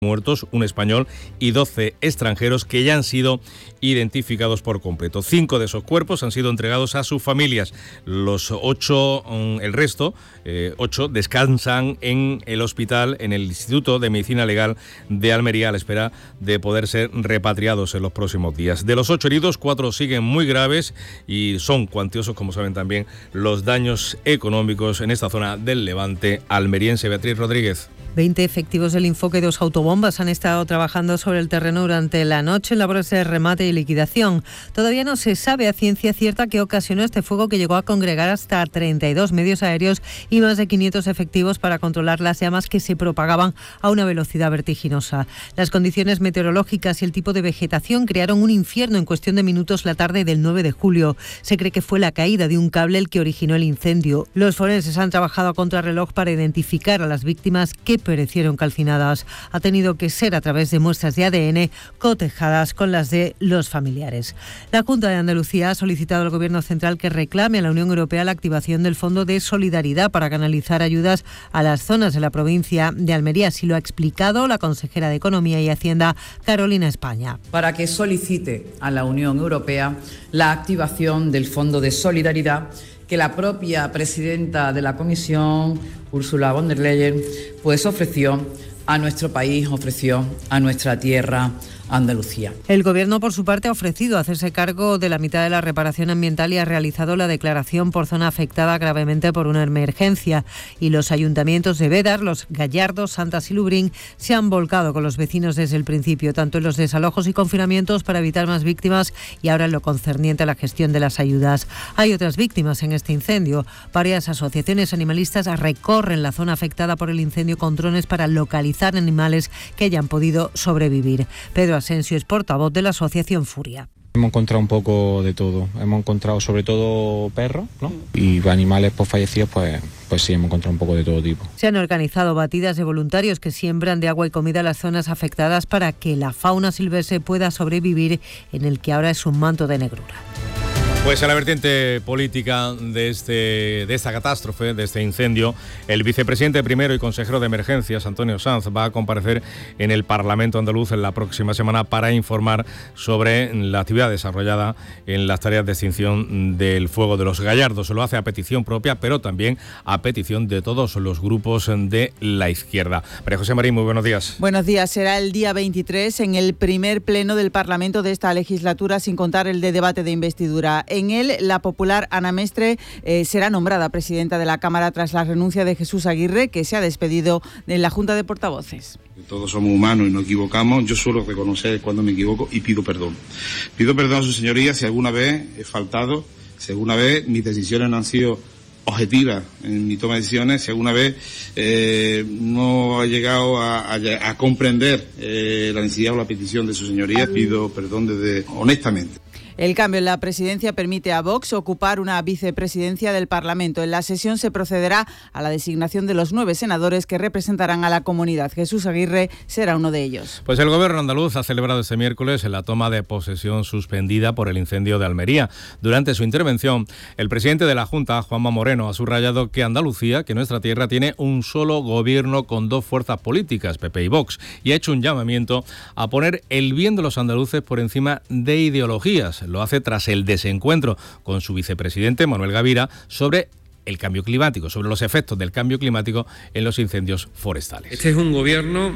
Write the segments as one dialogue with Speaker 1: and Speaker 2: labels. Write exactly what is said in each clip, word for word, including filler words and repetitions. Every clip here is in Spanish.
Speaker 1: muertos, un español y doce extranjeros que ya han sido identificados por completo. Cinco de esos cuerpos han sido entregados a sus familias. Los ocho, el resto, eh, ocho, descansan en el hospital, en el Instituto de Medicina Legal de Almería, a la espera de poder ser repatriados en los próximos días. De los ocho heridos, cuatro siguen muy graves y son cuantiosos, como saben también, los daños económicos en esta zona del Levante almeriense. Beatriz Rodríguez.
Speaker 2: veinte efectivos del Infoque y dos autobombas han estado trabajando sobre el terreno durante la noche en labores de remate y liquidación. Todavía no se sabe a ciencia cierta qué ocasionó este fuego que llegó a congregar hasta treinta y dos medios aéreos y más de quinientos efectivos para controlar las llamas que se propagaban a una velocidad vertiginosa. Las condiciones meteorológicas y el tipo de vegetación crearon un infierno en cuestión de minutos la tarde del nueve de julio. Se cree que fue la caída de un cable el que originó el incendio. Los forenses han trabajado a contrarreloj para identificar a las víctimas que perecieron calcinadas. Ha tenido que ser a través de muestras de A D N cotejadas con las de los familiares. La Junta de Andalucía ha solicitado al Gobierno central que reclame a la Unión Europea la activación del Fondo de Solidaridad para canalizar ayudas a las zonas de la provincia de Almería. Así lo ha explicado la consejera de Economía y Hacienda, Carolina España.
Speaker 3: Para que solicite a la Unión Europea la activación del Fondo de Solidaridad que la propia presidenta de la Comisión, Ursula von der Leyen, pues ofreció a nuestro país, ofreció a nuestra tierra, Andalucía.
Speaker 2: El Gobierno, por su parte, ha ofrecido hacerse cargo de la mitad de la reparación ambiental y ha realizado la declaración por zona afectada gravemente por una emergencia. Y los ayuntamientos de Bédar, Los Gallardos, Santas y Lubrín se han volcado con los vecinos desde el principio, tanto en los desalojos y confinamientos para evitar más víctimas y ahora en lo concerniente a la gestión de las ayudas. Hay otras víctimas en este incendio. Varias asociaciones animalistas recorren la zona afectada por el incendio con drones para localizar animales que hayan podido sobrevivir. Pedro Asensio es portavoz de la asociación Furia.
Speaker 4: Hemos encontrado un poco de todo, hemos encontrado sobre todo perros, ¿no? Y animales pues fallecidos, pues, pues sí, hemos encontrado un poco de todo tipo.
Speaker 2: Se han organizado batidas de voluntarios que siembran de agua y comida las zonas afectadas para que la fauna silvestre pueda sobrevivir en el que ahora es un manto de negrura.
Speaker 1: Pues en la vertiente política de, este, de esta catástrofe, de este incendio, el vicepresidente primero y consejero de emergencias, Antonio Sanz, va a comparecer en el Parlamento andaluz en la próxima semana para informar sobre la actividad desarrollada en las tareas de extinción del fuego de Los Gallardos. Lo hace a petición propia, pero también a petición de todos los grupos de la izquierda. María José Marín, muy buenos días.
Speaker 5: Buenos días. Será el día veintitrés en el primer pleno del Parlamento de esta legislatura, sin contar el de debate de investidura. En él, la popular Ana Mestre eh, será nombrada presidenta de la Cámara tras la renuncia de Jesús Aguirre, que se ha despedido de la Junta de Portavoces.
Speaker 6: Todos somos humanos y nos equivocamos. Yo suelo reconocer cuando me equivoco y pido perdón. Pido perdón a su señoría si alguna vez he faltado, si alguna vez mis decisiones no han sido objetivas en mi toma de decisiones, si alguna vez eh, no ha llegado a, a, a comprender eh, la necesidad o la petición de su señoría. Pido perdón desde honestamente.
Speaker 5: El cambio en la presidencia permite a Vox ocupar una vicepresidencia del Parlamento. En la sesión se procederá a la designación de los nueve senadores que representarán a la comunidad. Jesús Aguirre será uno de ellos.
Speaker 1: Pues el Gobierno andaluz ha celebrado este miércoles la toma de posesión suspendida por el incendio de Almería. Durante su intervención, el presidente de la Junta, Juanma Moreno, ha subrayado que Andalucía, que nuestra tierra, tiene un solo gobierno con dos fuerzas políticas, P P y Vox, y ha hecho un llamamiento a poner el bien de los andaluces por encima de ideologías. Lo hace tras el desencuentro con su vicepresidente, Manuel Gavira, sobre el cambio climático, sobre los efectos del cambio climático en los incendios forestales.
Speaker 7: Este es un gobierno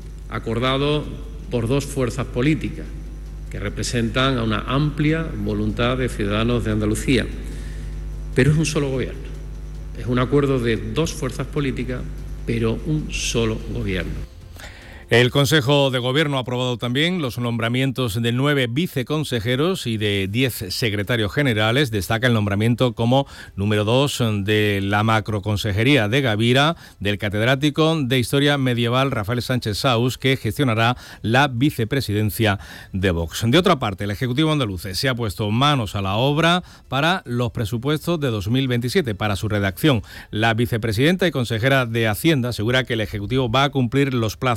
Speaker 7: acordado por dos fuerzas políticas que representan a una amplia voluntad de ciudadanos de Andalucía, pero es un solo gobierno. Es un acuerdo de dos fuerzas políticas, pero un solo gobierno.
Speaker 1: El Consejo de Gobierno ha aprobado también los nombramientos de nueve viceconsejeros y de diez secretarios generales. Destaca el nombramiento como número dos de la macroconsejería de Gavira, del catedrático de Historia Medieval Rafael Sánchez Saus, que gestionará la vicepresidencia de Vox. De otra parte, el Ejecutivo andaluz se ha puesto manos a la obra para los presupuestos de dos mil veintisiete, para su redacción. La vicepresidenta y consejera de Hacienda asegura que el Ejecutivo va a cumplir los plazos y en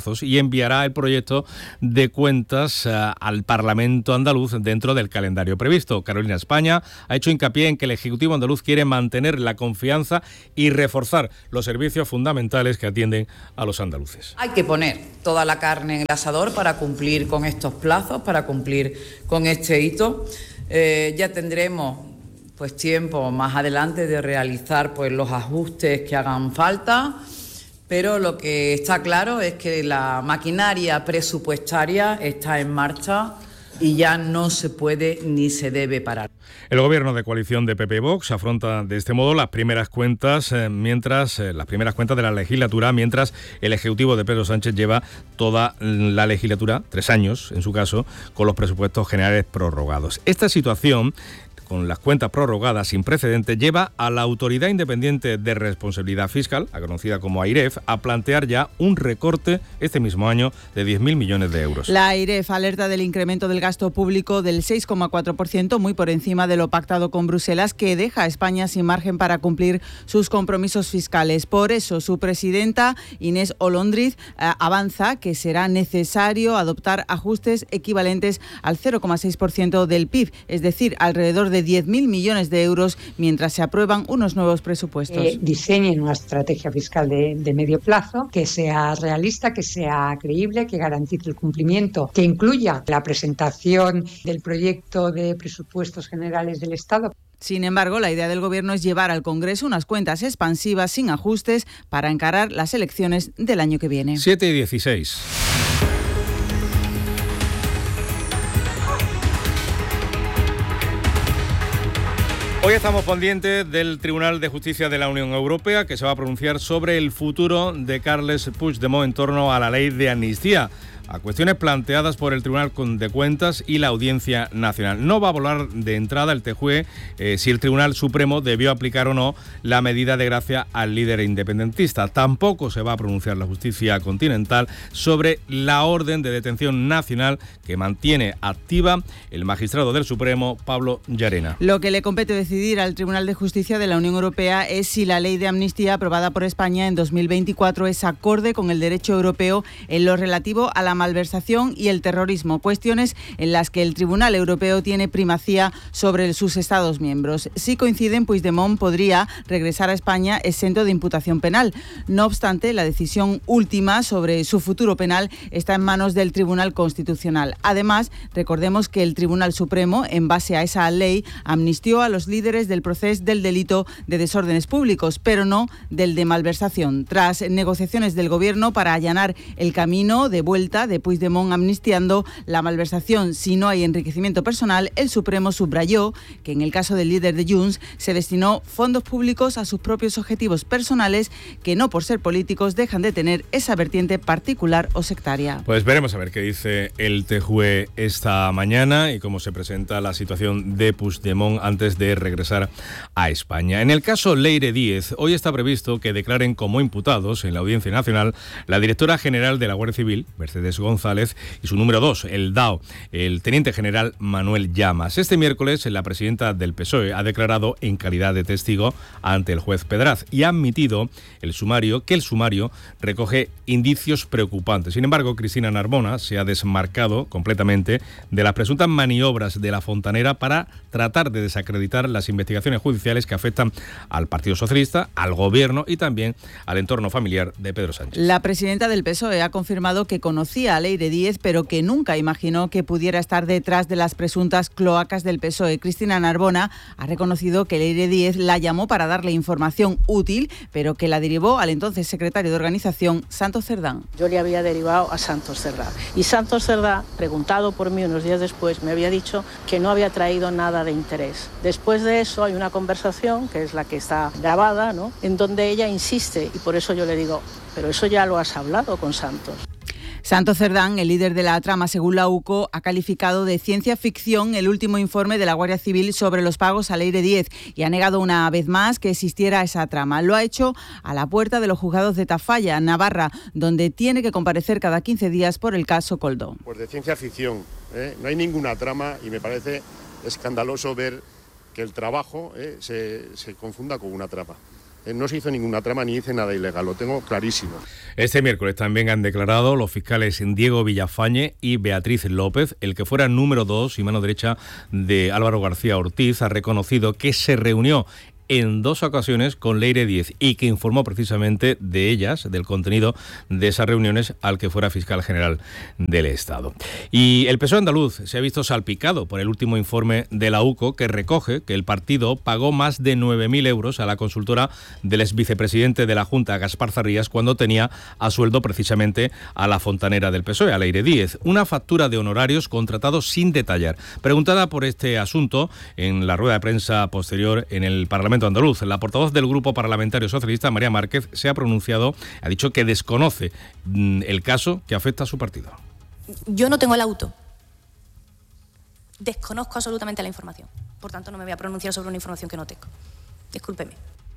Speaker 1: enviará el proyecto de cuentas uh, al Parlamento andaluz dentro del calendario previsto. Carolina España ha hecho hincapié en que el Ejecutivo andaluz quiere mantener la confianza y reforzar los servicios fundamentales que atienden a los andaluces.
Speaker 3: Hay que poner toda la carne en el asador para cumplir con estos plazos, para cumplir con este hito. Eh, ya tendremos pues tiempo más adelante de realizar pues los ajustes que hagan falta, pero lo que está claro es que la maquinaria presupuestaria está en marcha y ya no se puede ni se debe parar.
Speaker 1: El gobierno de coalición de P P y Vox afronta de este modo las primeras cuentas eh, mientras eh, las primeras cuentas de la legislatura, mientras el ejecutivo de Pedro Sánchez lleva toda la legislatura, tres años en su caso, con los presupuestos generales prorrogados. Esta situación, con las cuentas prorrogadas sin precedentes, lleva a la Autoridad Independiente de Responsabilidad Fiscal, conocida como AIREF, a plantear ya un recorte este mismo año de diez mil millones de euros.
Speaker 5: La AIREF alerta del incremento del gasto público del seis coma cuatro por ciento, muy por encima de lo pactado con Bruselas, que deja a España sin margen para cumplir sus compromisos fiscales. Por eso, su presidenta, Inés Olondriz, eh, avanza que será necesario adoptar ajustes equivalentes al cero coma seis por ciento del P I B, es decir, alrededor de de diez mil millones de euros mientras se aprueban unos nuevos presupuestos.
Speaker 8: Eh, diseñen una estrategia fiscal de, de medio plazo que sea realista, que sea creíble, que garantice el cumplimiento, que incluya la presentación del proyecto de presupuestos generales del Estado.
Speaker 5: Sin embargo, la idea del Gobierno es llevar al Congreso unas cuentas expansivas sin ajustes para encarar las elecciones del año que viene.
Speaker 1: siete y dieciséis. Hoy estamos pendientes del Tribunal de Justicia de la Unión Europea, que se va a pronunciar sobre el futuro de Carles Puigdemont en torno a la ley de amnistía, a cuestiones planteadas por el Tribunal de Cuentas y la Audiencia Nacional. No va a volar de entrada el T J U E eh, si el Tribunal Supremo debió aplicar o no la medida de gracia al líder independentista. Tampoco se va a pronunciar la Justicia Continental sobre la orden de detención nacional que mantiene activa el magistrado del Supremo, Pablo Llarena.
Speaker 5: Lo que le compete decidir al Tribunal de Justicia de la Unión Europea es si la ley de amnistía aprobada por España en dos mil veinticuatro es acorde con el derecho europeo en lo relativo a la malversación y el terrorismo, cuestiones en las que el Tribunal Europeo tiene primacía sobre sus Estados miembros. Si coinciden, Puigdemont podría regresar a España exento de imputación penal. No obstante, la decisión última sobre su futuro penal está en manos del Tribunal Constitucional. Además, recordemos que el Tribunal Supremo, en base a esa ley, amnistió a los líderes del proceso del delito de desórdenes públicos, pero no del de malversación. Tras negociaciones del Gobierno para allanar el camino de vuelta de Puigdemont amnistiando la malversación si no hay enriquecimiento personal, el Supremo subrayó que en el caso del líder de Junts se destinó fondos públicos a sus propios objetivos personales que no por ser políticos dejan de tener esa vertiente particular o sectaria.
Speaker 1: Pues veremos a ver qué dice el T J U E esta mañana y cómo se presenta la situación de Puigdemont antes de regresar a España. En el caso Leire Díez, hoy está previsto que declaren como imputados en la Audiencia Nacional la directora general de la Guardia Civil, Mercedes González, y su número dos, el D A O, el teniente general Manuel Llamas. Este miércoles, la presidenta del P S O E ha declarado en calidad de testigo ante el juez Pedraz y ha admitido el sumario que el sumario recoge indicios preocupantes. Sin embargo, Cristina Narbona se ha desmarcado completamente de las presuntas maniobras de la Fontanera para tratar de desacreditar las investigaciones judiciales que afectan al Partido Socialista, al Gobierno y también al entorno familiar de Pedro Sánchez.
Speaker 5: La presidenta del P S O E ha confirmado que conocía a Leire Díez, pero que nunca imaginó que pudiera estar detrás de las presuntas cloacas del P S O E. Cristina Narbona ha reconocido que Leire Díez la llamó para darle información útil, pero que la derivó al entonces secretario de Organización, Santos Cerdán.
Speaker 9: Yo le había derivado a Santos Cerdá. Y Santos Cerdá, preguntado por mí unos días después, me había dicho que no había traído nada de interés. Después de eso hay una conversación, que es la que está grabada, ¿no?, en donde ella insiste, y por eso yo le digo, pero eso ya lo has hablado con Santos.
Speaker 5: Santos Cerdán, el líder de la trama, según la U C O, ha calificado de ciencia ficción el último informe de la Guardia Civil sobre los pagos a Leire Díez y ha negado una vez más que existiera esa trama. Lo ha hecho a la puerta de los juzgados de Tafalla, Navarra, donde tiene que comparecer cada quince días por el caso Coldo.
Speaker 10: Pues de ciencia ficción, ¿eh? No hay ninguna trama y me parece escandaloso ver que el trabajo ¿eh? se, se confunda con una trama. Eh, no se hizo ninguna trama ni hice nada ilegal, lo tengo clarísimo.
Speaker 1: Este miércoles también han declarado los fiscales Diego Villafañe y Beatriz López. El que fuera número dos y mano derecha de Álvaro García Ortiz ha reconocido que se reunió en dos ocasiones con Leire Díez y que informó precisamente de ellas, del contenido de esas reuniones al que fuera fiscal general del Estado. Y el P S O E andaluz se ha visto salpicado por el último informe de la U C O, que recoge que el partido pagó más de nueve mil euros a la consultora del ex vicepresidente de la Junta, Gaspar Zarrías, cuando tenía a sueldo precisamente a la fontanera del P S O E, a Leire Díez. Una factura de honorarios contratados sin detallar. Preguntada por este asunto en la rueda de prensa posterior en el Parlamento andaluz, la portavoz del Grupo Parlamentario Socialista, María Márquez, se ha pronunciado, ha dicho que desconoce mmm, el caso que afecta a su partido.
Speaker 11: Yo no tengo el auto. Desconozco absolutamente la información. Por tanto, no me voy a pronunciar sobre una información que no tengo. Discúlpeme.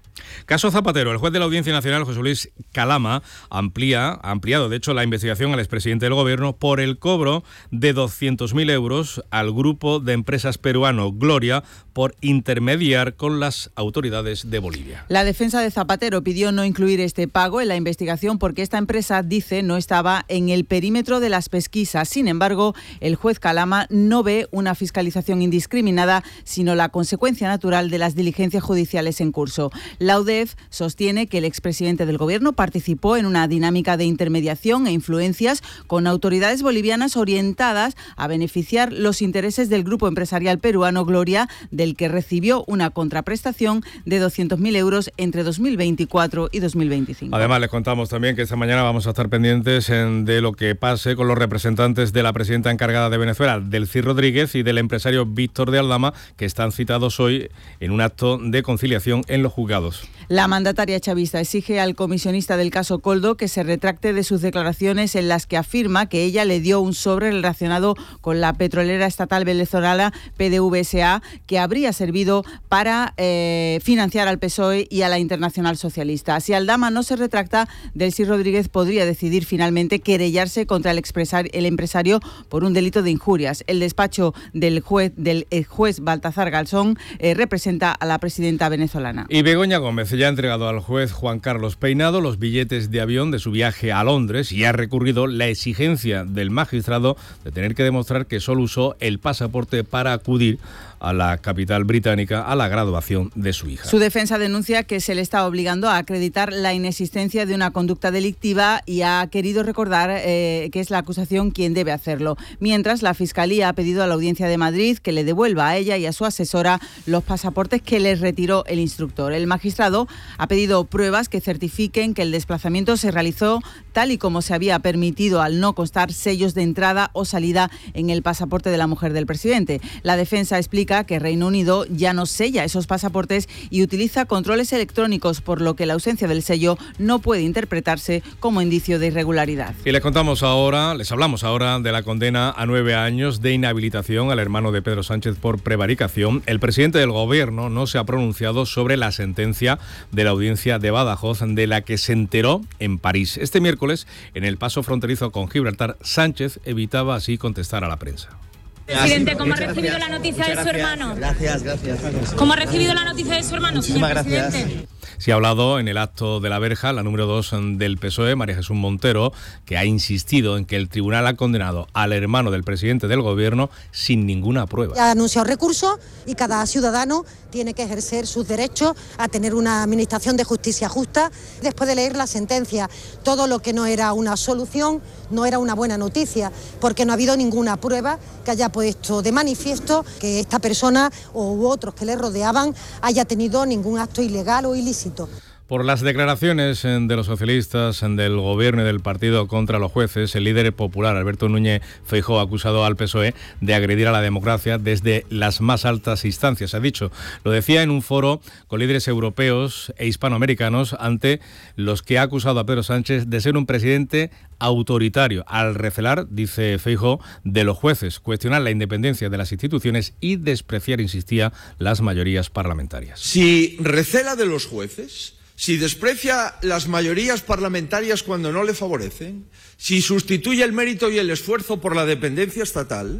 Speaker 1: Caso Zapatero. El juez de la Audiencia Nacional, José Luis Calama, amplía, ha ampliado, de hecho, la investigación al expresidente del Gobierno por el cobro de doscientos mil euros al grupo de empresas peruano Gloria por intermediar con las autoridades de Bolivia.
Speaker 5: La defensa de Zapatero pidió no incluir este pago en la investigación porque esta empresa, dice, no estaba en el perímetro de las pesquisas. Sin embargo, el juez Calama no ve una fiscalización indiscriminada, sino la consecuencia natural de las diligencias judiciales en curso. La U D E F sostiene que el expresidente del Gobierno participó en una dinámica de intermediación e influencias con autoridades bolivianas orientadas a beneficiar los intereses del grupo empresarial peruano Gloria, del que recibió una contraprestación de doscientos mil euros entre dos mil veinticuatro y dos mil veinticinco.
Speaker 1: Además, les contamos también que esta mañana vamos a estar pendientes en, de lo que pase con los representantes de la presidenta encargada de Venezuela, Delcy Rodríguez, y del empresario Víctor de Aldama, que están citados hoy en un acto de conciliación en los juzgados.
Speaker 5: La mandataria chavista exige al comisionista del caso Koldo que se retracte de sus declaraciones en las que afirma que ella le dio un sobre relacionado con la petrolera estatal venezolana P D V S A que habría servido para eh, financiar al P S O E y a la Internacional Socialista. Si Aldama no se retracta, Delcy Rodríguez podría decidir finalmente querellarse contra el, el empresario por un delito de injurias. El despacho del juez, del juez Baltasar Garzón eh, representa a la presidenta venezolana.
Speaker 1: Y Begoña Gómez ya ha entregado al juez Juan Carlos Peinado los billetes de avión de su viaje a Londres y ha recurrido la exigencia del magistrado de tener que demostrar que solo usó el pasaporte para acudir a la capital británica a la graduación de su hija.
Speaker 5: Su defensa denuncia que se le está obligando a acreditar la inexistencia de una conducta delictiva y ha querido recordar eh, que es la acusación quien debe hacerlo. Mientras, la Fiscalía ha pedido a la Audiencia de Madrid que le devuelva a ella y a su asesora los pasaportes que les retiró el instructor. El magistrado ha pedido pruebas que certifiquen que el desplazamiento se realizó tal y como se había permitido al no constar sellos de entrada o salida en el pasaporte de la mujer del presidente. La defensa explica que Reino Unido ya no sella esos pasaportes y utiliza controles electrónicos, por lo que la ausencia del sello no puede interpretarse como indicio de irregularidad.
Speaker 1: Y les contamos ahora, les hablamos ahora de la condena a nueve años de inhabilitación al hermano de Pedro Sánchez por prevaricación. El presidente del Gobierno no se ha pronunciado sobre la sentencia de la audiencia de Badajoz, de la que se enteró en París. Este miércoles, en el paso fronterizo con Gibraltar, Sánchez evitaba así contestar a la prensa.
Speaker 12: Presidente, ¿cómo ha recibido la noticia de su hermano?
Speaker 13: Gracias, gracias.
Speaker 12: ¿Cómo ha recibido la noticia de su hermano, señor presidente?
Speaker 1: Se ha hablado en el acto de la verja, la número dos del P S O E, María Jesús Montero, que ha insistido en que el tribunal ha condenado al hermano del presidente del Gobierno sin ninguna prueba.
Speaker 14: Ha anunciado recursos y cada ciudadano tiene que ejercer sus derechos a tener una administración de justicia justa. Después de leer la sentencia, todo lo que no era una solución no era una buena noticia, porque no ha habido ninguna prueba que haya puesto de manifiesto que esta persona u otros que le rodeaban haya tenido ningún acto ilegal o ilícito.
Speaker 1: Por las declaraciones de los socialistas, del Gobierno y del partido contra los jueces, el líder popular Alberto Núñez Feijóo ha acusado al P S O E de agredir a la democracia desde las más altas instancias. Ha dicho, lo decía en un foro con líderes europeos e hispanoamericanos, ante los que ha acusado a Pedro Sánchez de ser un presidente autoritario, al recelar, dice Feijóo, de los jueces, cuestionar la independencia de las instituciones y despreciar, insistía, las mayorías parlamentarias.
Speaker 15: Si recela de los jueces, si desprecia las mayorías parlamentarias cuando no le favorecen, si sustituye el mérito y el esfuerzo por la dependencia estatal,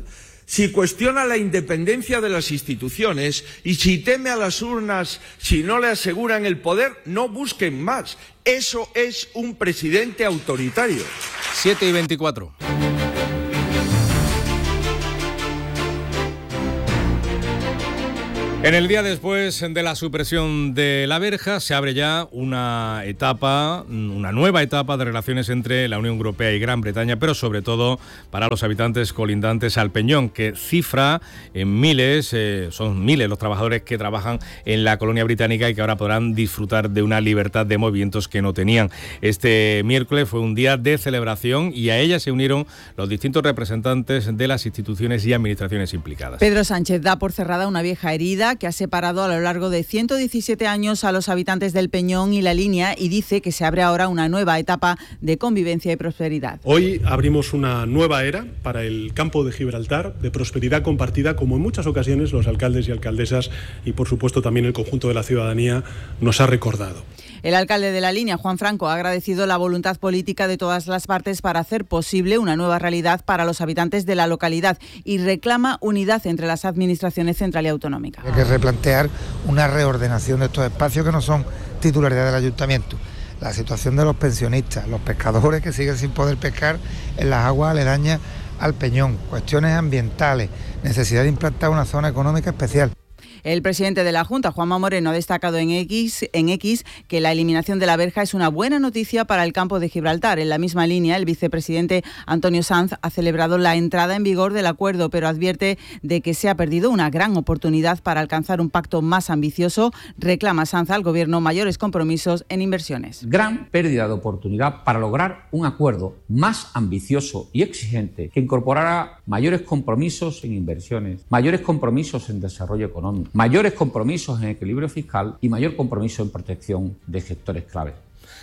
Speaker 15: si cuestiona la independencia de las instituciones y si teme a las urnas, si no le aseguran el poder, no busquen más. Eso es un presidente autoritario.
Speaker 1: siete y veinticuatro. En el día después de la supresión de la verja se abre ya una etapa, una nueva etapa de relaciones entre la Unión Europea y Gran Bretaña, pero sobre todo para los habitantes colindantes al Peñón, que cifra en miles, eh, son miles los trabajadores que trabajan en la colonia británica y que ahora podrán disfrutar de una libertad de movimientos que no tenían. Este miércoles fue un día de celebración y a ella se unieron los distintos representantes de las instituciones y administraciones implicadas.
Speaker 5: Pedro Sánchez da por cerrada una vieja herida que ha separado a lo largo de ciento diecisiete años a los habitantes del Peñón y la Línea y dice que se abre ahora una nueva etapa de convivencia y prosperidad.
Speaker 13: Hoy abrimos una nueva era para el campo de Gibraltar, de prosperidad compartida, como en muchas ocasiones los alcaldes y alcaldesas y por supuesto también el conjunto de la ciudadanía nos ha recordado.
Speaker 5: El alcalde de la Línea, Juan Franco, ha agradecido la voluntad política de todas las partes para hacer posible una nueva realidad para los habitantes de la localidad y reclama unidad entre las administraciones central y autonómica.
Speaker 16: Hay que replantear una reordenación de estos espacios que no son titularidad del ayuntamiento. La situación de los pensionistas, los pescadores que siguen sin poder pescar en las aguas aledañas al Peñón, cuestiones ambientales, necesidad de implantar una zona económica especial.
Speaker 5: El presidente de la Junta, Juanma Moreno, ha destacado en X, en X que la eliminación de la verja es una buena noticia para el campo de Gibraltar. En la misma línea, el vicepresidente Antonio Sanz ha celebrado la entrada en vigor del acuerdo, pero advierte de que se ha perdido una gran oportunidad para alcanzar un pacto más ambicioso. Reclama Sanz al Gobierno mayores compromisos en inversiones.
Speaker 17: Gran pérdida de oportunidad para lograr un acuerdo más ambicioso y exigente que incorporara mayores compromisos en inversiones, mayores compromisos en desarrollo económico, mayores compromisos en equilibrio fiscal y mayor compromiso en protección de sectores clave.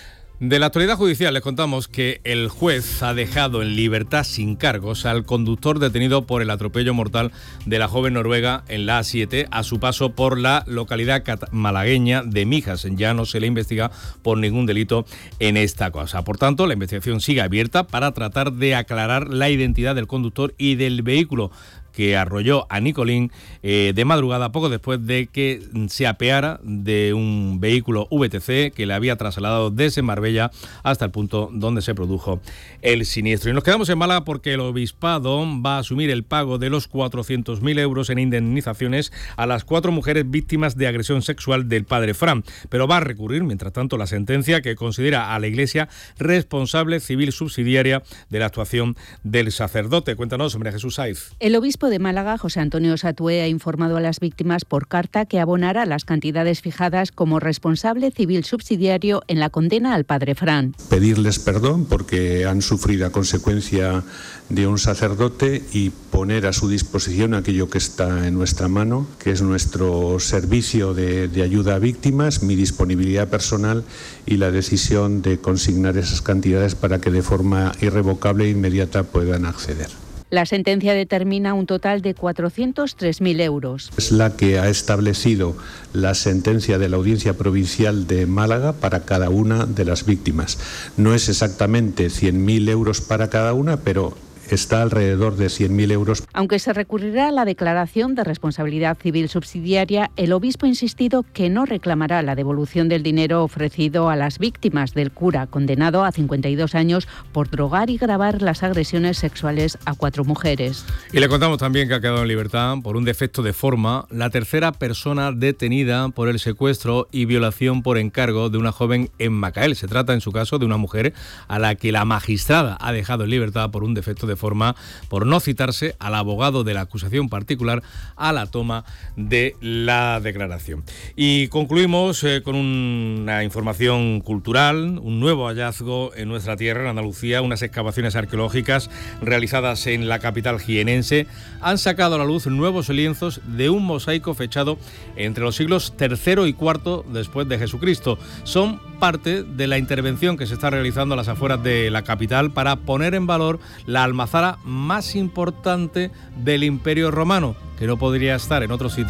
Speaker 1: De la actualidad judicial les contamos que el juez ha dejado en libertad sin cargos al conductor detenido por el atropello mortal de la joven noruega en la A siete a su paso por la localidad malagueña de Mijas. Ya no se le investiga por ningún delito en esta causa. Por tanto, la investigación sigue abierta para tratar de aclarar la identidad del conductor y del vehículo que arrolló a Nicolín eh, de madrugada, poco después de que se apeara de un vehículo V T C que le había trasladado desde Marbella hasta el punto donde se produjo el siniestro. Y nos quedamos en Málaga porque el obispado va a asumir el pago de los cuatrocientos mil euros en indemnizaciones a las cuatro mujeres víctimas de agresión sexual del padre Fran, pero va a recurrir, mientras tanto, la sentencia que considera a la Iglesia responsable civil subsidiaria de la actuación del sacerdote. Cuéntanos, María Jesús Saiz.
Speaker 18: El obispo de Málaga, José Antonio Satué, ha informado a las víctimas por carta que abonará las cantidades fijadas como responsable civil subsidiario en la condena al padre Fran.
Speaker 19: Pedirles perdón porque han sufrido a consecuencia de un sacerdote y poner a su disposición aquello que está en nuestra mano, que es nuestro servicio de, de ayuda a víctimas, mi disponibilidad personal y la decisión de consignar esas cantidades para que de forma irrevocable e inmediata puedan acceder.
Speaker 18: La sentencia determina un total de cuatrocientos tres mil euros.
Speaker 19: Es la que ha establecido la sentencia de la Audiencia Provincial de Málaga para cada una de las víctimas. No es exactamente cien mil euros para cada una, pero está alrededor de cien mil euros.
Speaker 18: Aunque se recurrirá a la declaración de responsabilidad civil subsidiaria, el obispo ha insistido que no reclamará la devolución del dinero ofrecido a las víctimas del cura, condenado a cincuenta y dos años por drogar y grabar las agresiones sexuales a cuatro mujeres.
Speaker 1: Y le contamos también que ha quedado en libertad por un defecto de forma la tercera persona detenida por el secuestro y violación por encargo de una joven en Macael. Se trata, en su caso, de una mujer a la que la magistrada ha dejado en libertad por un defecto de forma por no citarse al abogado de la acusación particular a la toma de la declaración. Y concluimos eh, con una información cultural, un nuevo hallazgo en nuestra tierra, en Andalucía. Unas excavaciones arqueológicas realizadas en la capital jienense han sacado a la luz nuevos lienzos de un mosaico fechado entre los siglos tercero y cuarto después de Jesucristo. Son parte de la intervención que se está realizando a las afueras de la capital para poner en valor la almazara más importante del Imperio Romano, que no podría estar en otro sitio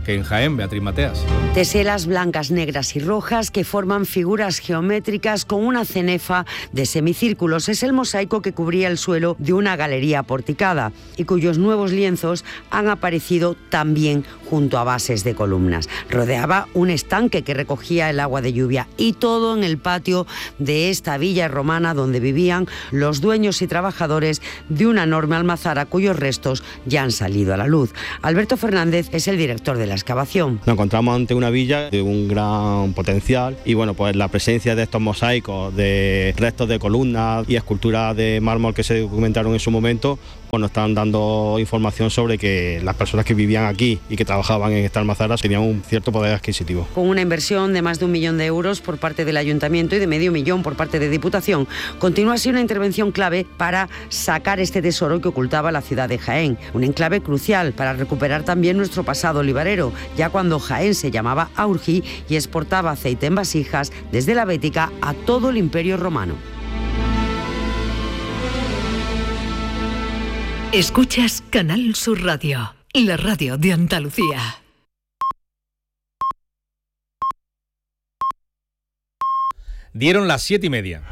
Speaker 1: que en Jaén. Beatriz Mateas.
Speaker 20: Teselas blancas, negras y rojas que forman figuras geométricas con una cenefa de semicírculos. Es el mosaico que cubría el suelo de una galería porticada y cuyos nuevos lienzos han aparecido también junto a bases de columnas. Rodeaba un estanque que recogía el agua de lluvia y todo en el patio de esta villa romana donde vivían los dueños y trabajadores de una enorme almazara cuyos restos ya han salido a la luz. Alberto Fernández es el director de la excavación.
Speaker 21: Nos encontramos ante una villa de un gran potencial y bueno, pues la presencia de estos mosaicos, de restos de columnas y esculturas de mármol que se documentaron en su momento, pues nos están dando información sobre que las personas que vivían aquí y que trabajaban en esta almazara tenían un cierto poder adquisitivo.
Speaker 20: Con una inversión de más de un millón de euros por parte del Ayuntamiento y de medio millón por parte de Diputación, continúa así una intervención clave para sacar este tesoro que ocultaba la ciudad de Jaén. Un enclave crucial para recuperar también nuestro pasado olivarero, ya cuando Jaén se llamaba Aurgi y exportaba aceite en vasijas desde la Bética a todo el Imperio Romano.
Speaker 22: Escuchas Canal Sur Radio, la radio de Andalucía.
Speaker 1: Dieron las siete y media.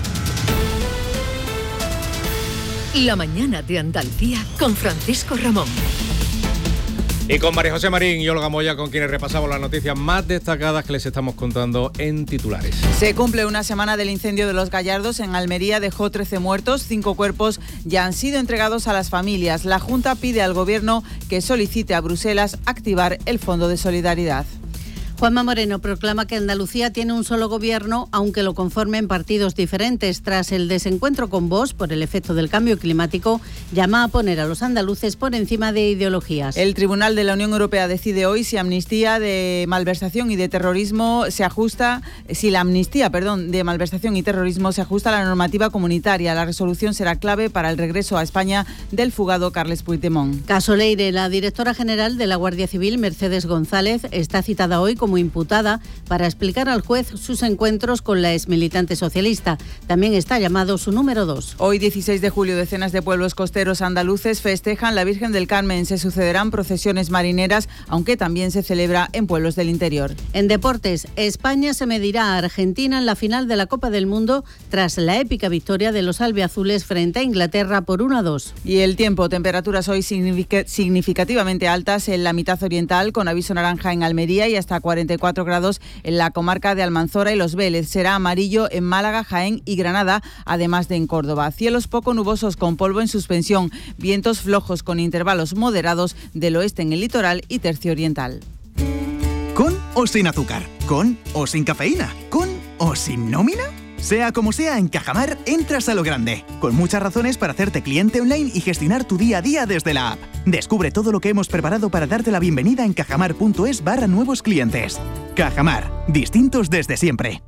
Speaker 22: La mañana de Andalucía con Francisco Ramón.
Speaker 1: Y con María José Marín y Olga Moya, con quienes repasamos las noticias más destacadas que les estamos contando en titulares.
Speaker 5: Se cumple una semana del incendio de Los Gallardos en Almería, dejó trece muertos, cinco cuerpos ya han sido entregados a las familias. La Junta pide al Gobierno que solicite a Bruselas activar el Fondo de Solidaridad.
Speaker 23: Juanma Moreno proclama que Andalucía tiene un solo gobierno, aunque lo conformen partidos diferentes. Tras el desencuentro con Vox por el efecto del cambio climático, llama a poner a los andaluces por encima de ideologías.
Speaker 5: El Tribunal de la Unión Europea decide hoy si amnistía de malversación y de terrorismo se ajusta, si la amnistía, perdón, de malversación y terrorismo se ajusta a la normativa comunitaria. La resolución será clave para el regreso a España del fugado Carles Puigdemont.
Speaker 23: Caso Leire, la directora general de la Guardia Civil, Mercedes González, está citada hoy como como imputada para explicar al juez sus encuentros con la exmilitante socialista. También está llamado su número dos.
Speaker 5: Hoy, dieciséis de julio, decenas de pueblos costeros andaluces festejan la Virgen del Carmen. Se sucederán procesiones marineras, aunque también se celebra en pueblos del interior.
Speaker 23: En deportes, España se medirá a Argentina en la final de la Copa del Mundo tras la épica victoria de los albiazules frente a Inglaterra por uno a dos.
Speaker 5: Y el tiempo, temperaturas hoy significativamente altas en la mitad oriental, con aviso naranja en Almería y hasta cuarenta y cuatro grados en la comarca de Almanzora y Los Vélez. Será amarillo en Málaga, Jaén y Granada, además de en Córdoba. Cielos poco nubosos con polvo en suspensión, vientos flojos con intervalos moderados del oeste en el litoral y tercio oriental.
Speaker 24: ¿Con o sin azúcar? ¿Con o sin cafeína? ¿Con o sin nómina? Sea como sea, en Cajamar entras a lo grande, con muchas razones para hacerte cliente online y gestionar tu día a día desde la app. Descubre todo lo que hemos preparado para darte la bienvenida en cajamar.es barra nuevos clientes. Cajamar, distintos desde siempre.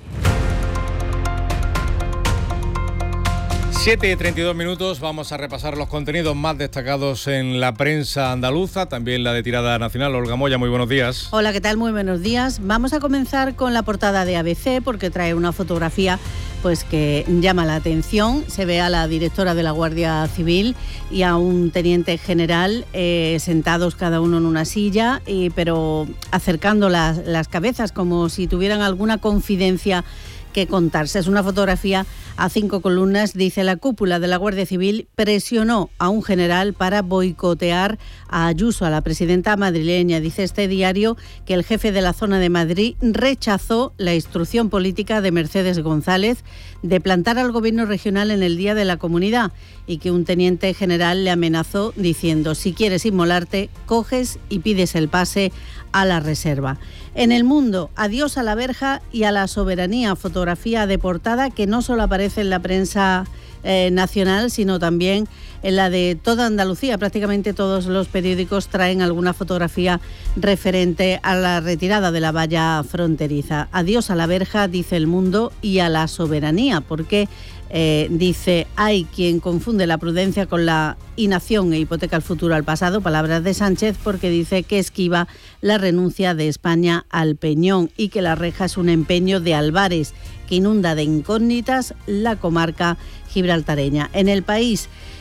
Speaker 1: siete y treinta y dos minutos, vamos a repasar los contenidos más destacados en la prensa andaluza, también la de tirada nacional. Olga Moya, muy buenos días.
Speaker 23: Hola, ¿qué tal? Muy buenos días. Vamos a comenzar con la portada de A B C porque trae una fotografía pues que llama la atención. Se ve a la directora de la Guardia Civil y a un teniente general eh, sentados cada uno en una silla, eh, pero acercando las, las cabezas como si tuvieran alguna confidencia que contarse. Es una fotografía a cinco columnas. Dice: la cúpula de la Guardia Civil presionó a un general para boicotear a Ayuso, a la presidenta madrileña. Dice este diario que el jefe de la zona de Madrid rechazó la instrucción política de Mercedes González de plantar al gobierno regional en el Día de la Comunidad y que un teniente general le amenazó diciendo: si quieres inmolarte, coges y pides el pase a la reserva. En El Mundo, adiós a la verja y a la soberanía, fotografía de portada que no solo aparece en la prensa eh, nacional, sino también en la de toda Andalucía. Prácticamente todos los periódicos traen alguna fotografía referente a la retirada de la valla fronteriza. Adiós a la verja, dice El Mundo, y a la soberanía, porque Eh, dice, hay quien confunde la prudencia con la inacción e hipoteca el futuro al pasado, palabras de Sánchez, porque dice que esquiva la renuncia de España al Peñón y que la reja es un empeño de Álvarez que inunda de incógnitas la comarca gibraltareña. En El País,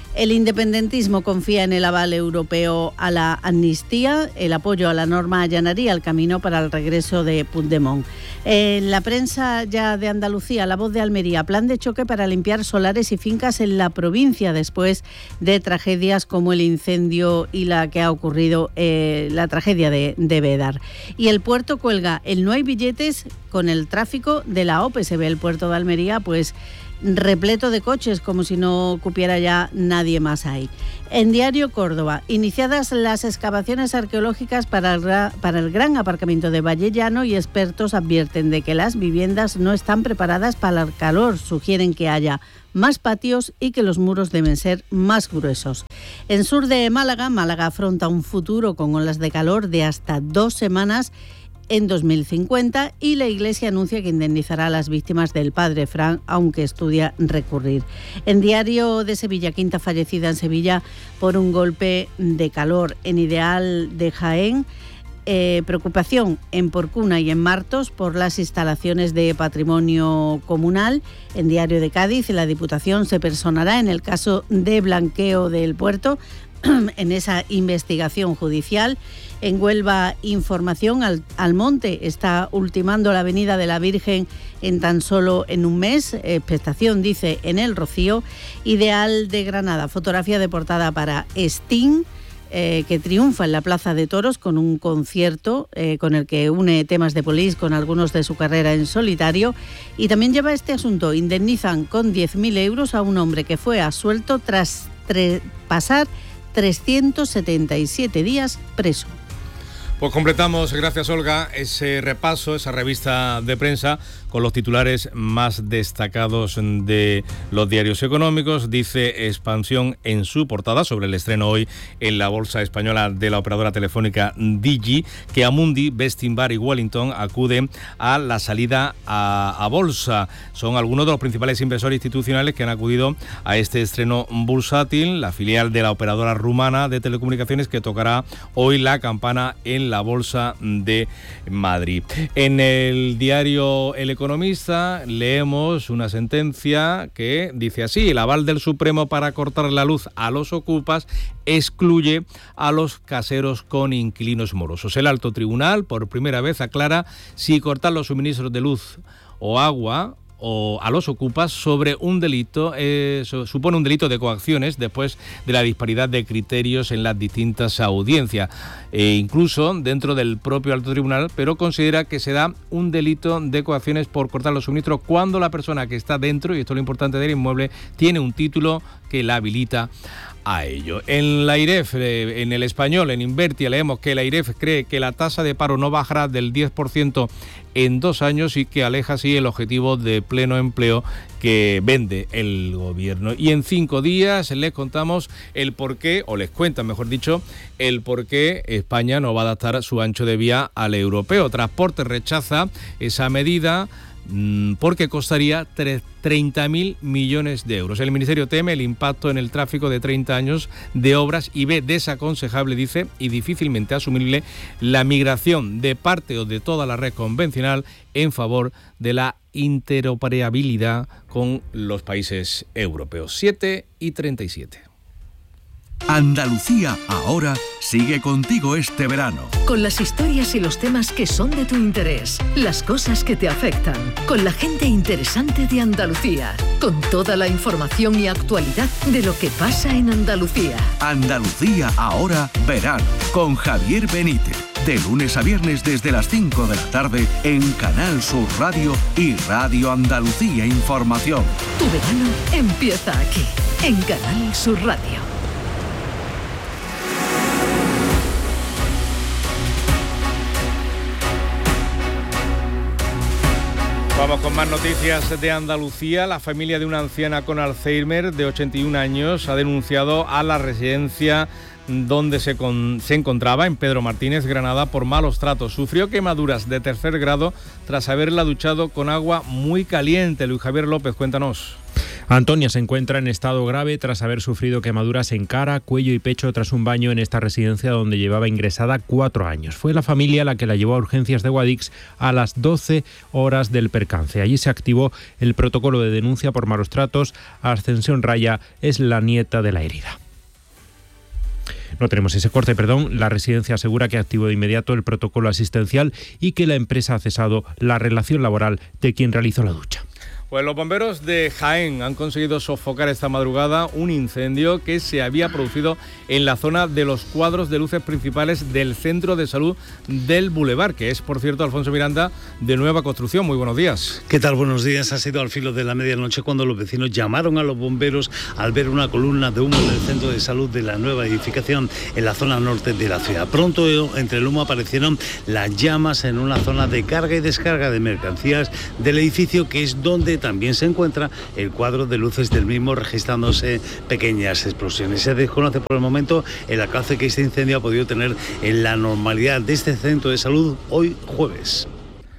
Speaker 23: El independentismo confía en el aval europeo a la amnistía. El apoyo a la norma allanaría el camino para el regreso de Puigdemont. En la prensa ya de Andalucía, La Voz de Almería, plan de choque para limpiar solares y fincas en la provincia después de tragedias como el incendio y la que ha ocurrido, eh, la tragedia de, de Bédar. Y el puerto cuelga el no hay billetes con el tráfico de la OPE. Se ve el puerto de Almería, pues repleto de coches, como si no cupiera ya nadie más ahí. En Diario Córdoba, iniciadas las excavaciones arqueológicas para el, para el gran aparcamiento de Vallellano y expertos advierten de que las viviendas no están preparadas para el calor. Sugieren que haya más patios y que los muros deben ser más gruesos. En sur de Málaga, Málaga afronta un futuro con olas de calor de hasta dos semanas en dos mil cincuenta y la Iglesia anuncia que indemnizará a las víctimas del padre Fran, aunque estudia recurrir. En Diario de Sevilla, quinta fallecida en Sevilla por un golpe de calor. En Ideal de Jaén, eh, preocupación en Porcuna y en Martos por las instalaciones de patrimonio comunal. En Diario de Cádiz, la Diputación se personará en el caso de blanqueo del puerto en esa investigación judicial. En Huelva, información, Al, Almonte está ultimando la Avenida de la Virgen en tan solo en un mes. Expectación, dice, en el Rocío. Ideal de Granada, fotografía de portada para Sting, eh, que triunfa en la Plaza de Toros con un concierto eh, con el que une temas de Police con algunos de su carrera en solitario. Y también lleva este asunto: indemnizan con diez mil euros a un hombre que fue absuelto tras tre- pasar trescientos setenta y siete días preso.
Speaker 1: Pues completamos, gracias Olga, ese repaso, esa revista de prensa con los titulares más destacados de los diarios económicos. Dice Expansión en su portada sobre el estreno hoy en la bolsa española de la operadora telefónica Digi, que Amundi, Bestinbar y Wellington acuden a la salida a, a bolsa. Son algunos de los principales inversores institucionales que han acudido a este estreno bursátil, la filial de la operadora rumana de telecomunicaciones que tocará hoy la campana en la bolsa de Madrid. En el diario El Economista leemos una sentencia que dice así: el aval del Supremo para cortar la luz a los ocupas excluye a los caseros con inquilinos morosos. El alto tribunal por primera vez aclara si cortar los suministros de luz o agua o a los ocupas sobre un delito, eh, supone un delito de coacciones después de la disparidad de criterios en las distintas audiencias, e incluso dentro del propio alto tribunal, pero considera que se da un delito de coacciones por cortar los suministros cuando la persona que está dentro, y esto es lo importante del inmueble, tiene un título que la habilita a ello. En la IREF, eh, en El Español, en Invertia, leemos que la IREF cree que la tasa de paro no bajará del diez por ciento en dos años y que aleja así el objetivo de pleno empleo que vende el gobierno. Y en cinco días les contamos el porqué, o les cuentan, mejor dicho, el porqué España no va a adaptar su ancho de vía al europeo. Transporte rechaza esa medida porque costaría treinta mil millones de euros. El Ministerio teme el impacto en el tráfico de treinta años de obras y ve desaconsejable, dice, y difícilmente asumible la migración de parte o de toda la red convencional en favor de la interoperabilidad con los países europeos. siete y treinta y siete.
Speaker 2: Andalucía ahora sigue contigo este verano.
Speaker 22: Con las historias y los temas que son de tu interés, las cosas que te afectan, con la gente interesante de Andalucía, con toda la información y actualidad de lo que pasa en Andalucía.
Speaker 2: Andalucía ahora verano, con Javier Benítez. De lunes a viernes desde las cinco de la tarde en Canal Sur Radio y Radio Andalucía Información.
Speaker 22: Tu verano empieza aquí, en Canal Sur Radio.
Speaker 1: Vamos con más noticias de Andalucía. La familia de una anciana con Alzheimer de ochenta y un años ha denunciado a la residencia donde se, con, se encontraba, en Pedro Martínez, Granada, por malos tratos. Sufrió quemaduras de tercer grado tras haberla duchado con agua muy caliente. Luis Javier López, cuéntanos.
Speaker 3: Antonia se encuentra en estado grave tras haber sufrido quemaduras en cara, cuello y pecho tras un baño en esta residencia donde llevaba ingresada cuatro años. Fue la familia la que la llevó a urgencias de Guadix a las doce horas del percance. Allí se activó el protocolo de denuncia por malos tratos. Ascensión Raya es la nieta de la herida. No tenemos ese corte, perdón. La residencia asegura que activó de inmediato el protocolo asistencial y que la empresa ha cesado la relación laboral de quien realizó la ducha.
Speaker 1: Pues los bomberos de Jaén han conseguido sofocar esta madrugada un incendio que se había producido en la zona de los cuadros de luces principales del Centro de Salud del Boulevard, que es, por cierto, Alfonso Miranda, de nueva construcción. Muy buenos días.
Speaker 4: ¿Qué tal? Buenos días. Ha sido al filo de la medianoche cuando los vecinos llamaron a los bomberos al ver una columna de humo del Centro de Salud de la nueva edificación en la zona norte de la ciudad. Pronto, entre el humo, aparecieron las llamas en una zona de carga y descarga de mercancías del edificio, que es donde también se encuentra el cuadro de luces del mismo, registrándose pequeñas explosiones. Se desconoce por el momento el alcance que este incendio ha podido tener en la normalidad de este centro de salud hoy jueves.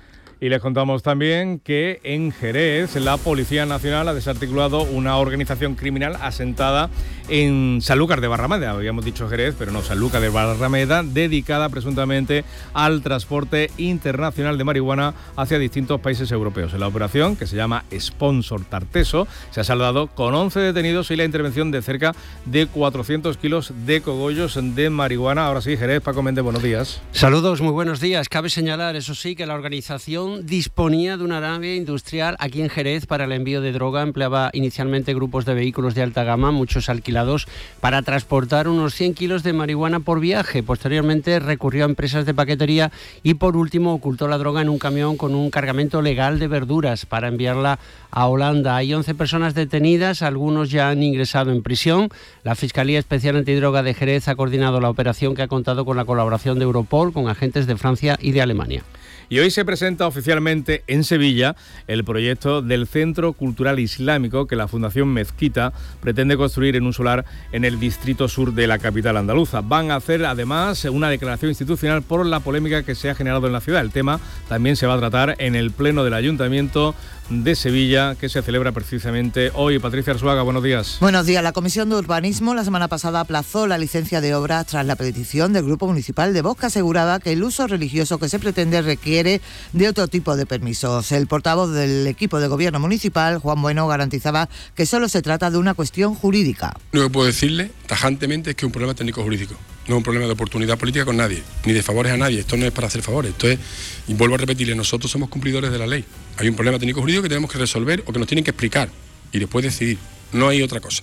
Speaker 1: Y les contamos también que en Jerez la Policía Nacional ha desarticulado una organización criminal asentada en Sanlúcar de Barrameda. Habíamos dicho Jerez, pero no, Sanlúcar de Barrameda, dedicada presuntamente al transporte internacional de marihuana hacia distintos países europeos. En la operación, que se llama Sponsor Tarteso, se ha saldado con once detenidos y la intervención de cerca de cuatrocientos kilos de cogollos de marihuana. Ahora sí, Jerez, Paco Méndez, buenos días.
Speaker 6: Saludos, muy buenos días. Cabe señalar, eso sí, que la organización disponía de una nave industrial aquí en Jerez para el envío de droga. Empleaba inicialmente grupos de vehículos de alta gama, muchos alquilados, para transportar unos cien kilos de marihuana por viaje. Posteriormente recurrió a empresas de paquetería y por último ocultó la droga en un camión con un cargamento legal de verduras para enviarla a Holanda. Hay once personas detenidas, algunos ya han ingresado en prisión. La Fiscalía Especial Antidroga de Jerez ha coordinado la operación, que ha contado con la colaboración de Europol, con agentes de Francia y de Alemania.
Speaker 1: Y hoy se presenta oficialmente en Sevilla el proyecto del Centro Cultural Islámico que la Fundación Mezquita pretende construir en un solar en el distrito sur de la capital andaluza. Van a hacer además una declaración institucional por la polémica que se ha generado en la ciudad. El tema también se va a tratar en el Pleno del Ayuntamiento de Sevilla, que se celebra precisamente hoy. Patricia Arzuaga, buenos días.
Speaker 7: Buenos días. La Comisión de Urbanismo la semana pasada aplazó la licencia de obras tras la petición del Grupo Municipal de Vox, que aseguraba que el uso religioso que se pretende requiere de otro tipo de permisos. El portavoz del equipo de gobierno municipal, Juan Bueno, garantizaba que solo se trata de una cuestión jurídica.
Speaker 25: Lo que puedo decirle tajantemente es que es un problema técnico-jurídico. No es un problema de oportunidad política con nadie, ni de favores a nadie. Esto no es para hacer favores. Esto es, y vuelvo a repetirle, nosotros somos cumplidores de la ley. Hay un problema técnico-jurídico que tenemos que resolver o que nos tienen que explicar y después decidir. No hay otra cosa.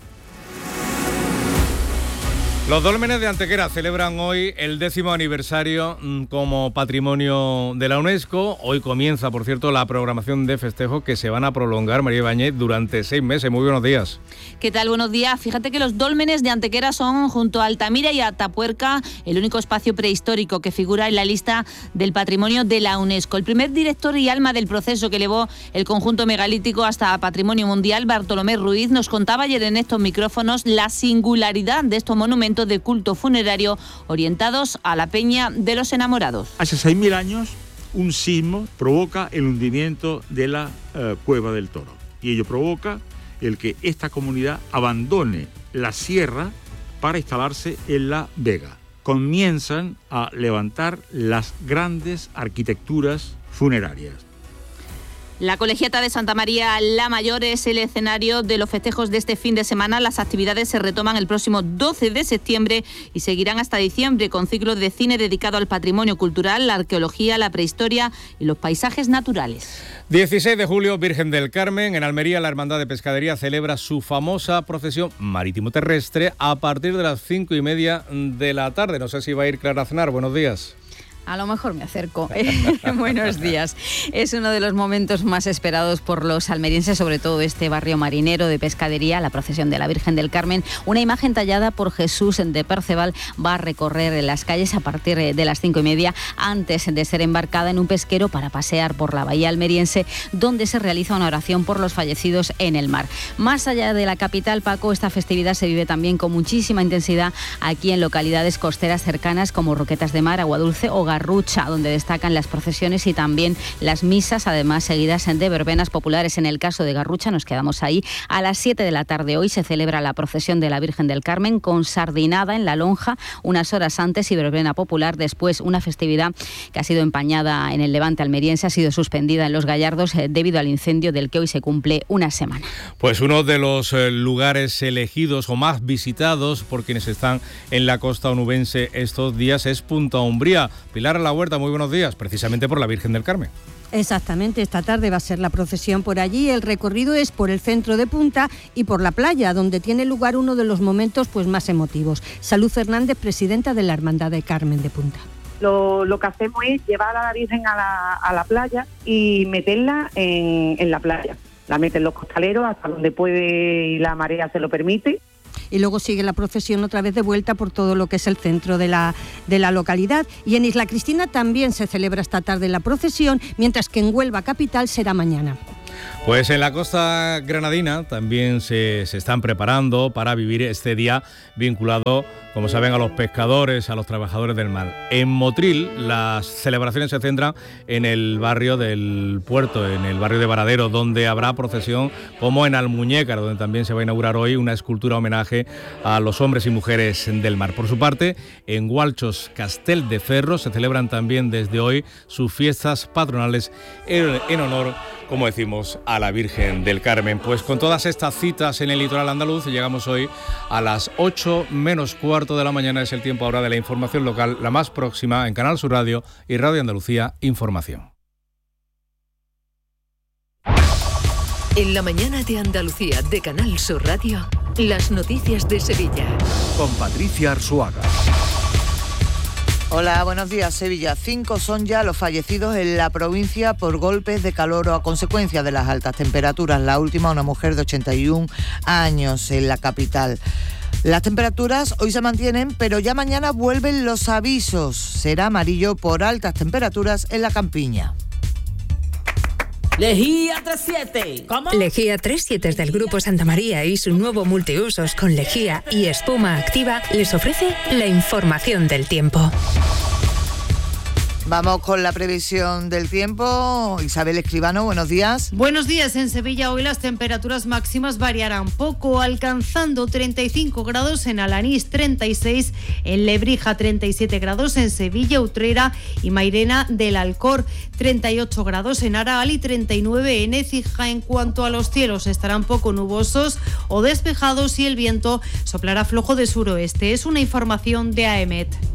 Speaker 1: Los dólmenes de Antequera celebran hoy el décimo aniversario como patrimonio de la UNESCO. Hoy comienza, por cierto, la programación de festejos que se van a prolongar, María Ibáñez, durante seis meses. Muy buenos días.
Speaker 26: ¿Qué tal? Buenos días. Fíjate que los dólmenes de Antequera son, junto a Altamira y Atapuerca, el único espacio prehistórico que figura en la lista del patrimonio de la UNESCO. El primer director y alma del proceso que elevó el conjunto megalítico hasta patrimonio mundial, Bartolomé Ruiz, nos contaba ayer en estos micrófonos la singularidad de estos monumentos de culto funerario orientados a la Peña de los Enamorados.
Speaker 27: Hace seis mil años un sismo provoca el hundimiento de la eh, Cueva del Toro y ello provoca el que esta comunidad abandone la sierra para instalarse en la Vega. Comienzan a levantar las grandes arquitecturas funerarias.
Speaker 26: La Colegiata de Santa María la Mayor es el escenario de los festejos de este fin de semana. Las actividades se retoman el próximo doce de septiembre y seguirán hasta diciembre con ciclos de cine dedicado al patrimonio cultural, la arqueología, la prehistoria y los paisajes naturales.
Speaker 1: dieciséis de julio, Virgen del Carmen. En Almería, la Hermandad de Pescadería celebra su famosa procesión marítimo-terrestre a partir de las cinco y media de la tarde. No sé si va a ir Clara Aznar. Buenos días.
Speaker 28: A lo mejor me acerco. Buenos días. Es uno de los momentos más esperados por los almerienses, sobre todo este barrio marinero de Pescadería, la procesión de la Virgen del Carmen. Una imagen tallada por Jesús de Perceval va a recorrer las calles a partir de las cinco y media, antes de ser embarcada en un pesquero para pasear por la bahía almeriense, donde se realiza una oración por los fallecidos en el mar. Más allá de la capital, Paco, esta festividad se vive también con muchísima intensidad aquí en localidades costeras cercanas como Roquetas de Mar, Aguadulce o Garrucha, donde destacan las procesiones y también las misas, además seguidas de verbenas populares. En el caso de Garrucha, nos quedamos ahí, a las siete de la tarde hoy se celebra la procesión de la Virgen del Carmen con sardinada en la lonja unas horas antes y verbena popular después. Una festividad que ha sido empañada en el Levante almeriense, ha sido suspendida en Los Gallardos eh, debido al incendio del que hoy se cumple una semana.
Speaker 1: Pues uno de los eh, lugares elegidos o más visitados por quienes están en la costa onubense estos días es Punta Umbría. Pilar La Huerta, muy buenos días, precisamente por la Virgen del Carmen.
Speaker 8: Exactamente, esta tarde va a ser la procesión por allí. El recorrido es por el centro de Punta y por la playa, donde tiene lugar uno de los momentos pues, más emotivos. Salud Fernández, presidenta de la Hermandad de Carmen de Punta.
Speaker 9: Lo, lo que hacemos es llevar a la Virgen a la, a la playa y meterla en, en la playa. La meten los costaleros hasta donde puede y la marea se lo permite.
Speaker 8: Y luego sigue la procesión otra vez de vuelta por todo lo que es el centro de la, de la localidad. Y en Isla Cristina también se celebra esta tarde la procesión, mientras que en Huelva capital será mañana.
Speaker 1: Pues en la costa granadina también se, se están preparando para vivir este día vinculado, como saben, a los pescadores, a los trabajadores del mar. En Motril las celebraciones se centran en el barrio del puerto, en el barrio de Varadero, donde habrá procesión, como en Almuñécar, donde también se va a inaugurar hoy una escultura homenaje a los hombres y mujeres del mar. Por su parte, en Gualchos, Castel de Ferro, se celebran también desde hoy sus fiestas patronales en, en honor, como decimos, a la Virgen del Carmen. Pues con todas estas citas en el litoral andaluz llegamos hoy a las ocho menos cuarto de la mañana. Es el tiempo ahora de la información local, la más próxima en Canal Sur Radio y Radio Andalucía Información.
Speaker 22: En la mañana de Andalucía de Canal Sur Radio, las noticias de Sevilla.
Speaker 2: Con Patricia Arzuaga.
Speaker 7: Hola, buenos días. Sevilla. Cinco son ya los fallecidos en la provincia por golpes de calor o a consecuencia de las altas temperaturas. La última, una mujer de ochenta y un años en la capital. Las temperaturas hoy se mantienen, pero ya mañana vuelven los avisos. Será amarillo por altas temperaturas en la campiña.
Speaker 10: Lejía tres siete. ¿Cómo?
Speaker 11: Lejía tres siete del Grupo Santa María y su nuevo multiusos con lejía y espuma activa les ofrece la información del tiempo.
Speaker 7: Vamos con la previsión del tiempo. Isabel Escribano, buenos días.
Speaker 12: Buenos días. En Sevilla hoy las temperaturas máximas variarán poco, alcanzando treinta y cinco grados en Alanís, treinta y seis en Lebrija, treinta y siete grados en Sevilla, Utrera y Mairena del Alcor, treinta y ocho grados en Araal y treinta y nueve en Écija. En cuanto a los cielos, estarán poco nubosos o despejados y el viento soplará flojo de suroeste. Es una información de AEMET.